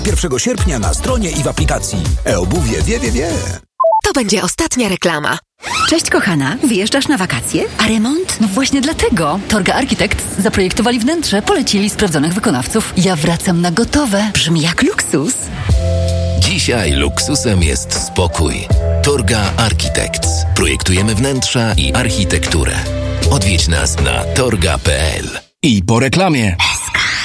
1 sierpnia na stronie i w aplikacji. E-obuwie wie. To będzie ostatnia reklama. Cześć kochana, wyjeżdżasz na wakacje? A remont? No właśnie dlatego. Torga Architects zaprojektowali wnętrze, polecili sprawdzonych wykonawców. Ja wracam na gotowe. Brzmi jak luksus. Dzisiaj luksusem jest spokój. Torga Architects. Projektujemy wnętrza i architekturę. Odwiedź nas na torga.pl. I po reklamie.